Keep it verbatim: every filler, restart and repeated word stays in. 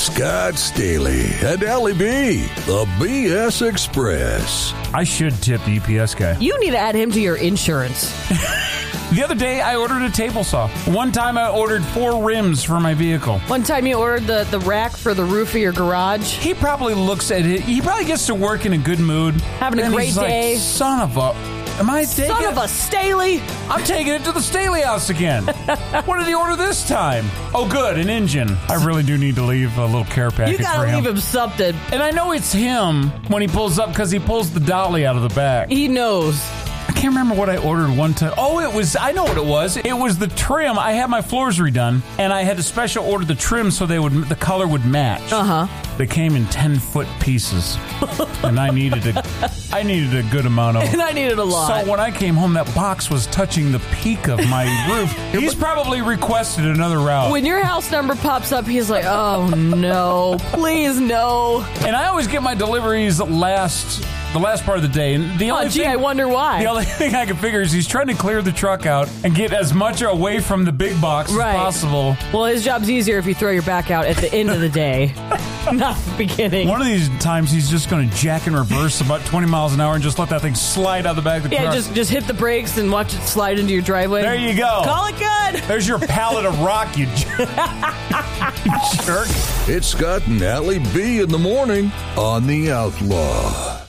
Scott Staley and Allie B, the B S Express. I should tip the U P S guy. You need to add him to your insurance. The other day, I ordered a table saw. One time, I ordered four rims for my vehicle. One time you ordered the, the rack for the roof of your garage. He probably looks at it. He probably gets to work in a good mood. Having a and great he's day. Like, son of a... Am I taking Son of a Staley! I'm taking it to the Staley house again. What did he order this time? Oh, good, an engine. I really do need to leave a little care package You gotta for him. leave him something. And I know it's him when he pulls up because he pulls the dolly out of the back. He knows. I can't remember what I ordered one time. Oh, it was, I know what it was. It was the trim. I had my floors redone, and I had to special order the trim so they would the color would match. Uh-huh. They came in ten-foot pieces, and I needed a, I needed a good amount of them. And I needed a lot. So when I came home, that box was touching the peak of my roof. He's probably requested another route. When your house number pops up, he's like, oh, no. Please, no. And I always get my deliveries last... the last part of the day. And the only Oh, gee, thing, I wonder why. The only thing I can figure is he's trying to clear the truck out and get as much away from the big box Right. as possible. Well, his job's easier if you throw your back out at the end of the day, not the beginning. One of these times he's just going to jack in reverse about twenty miles an hour and just let that thing slide out the back of the yeah, truck. just just hit the brakes and watch it slide into your driveway. There you go. Call it good. There's your pallet of rock, you jerk. It's Scott and Allie B in the morning on The Outlaw.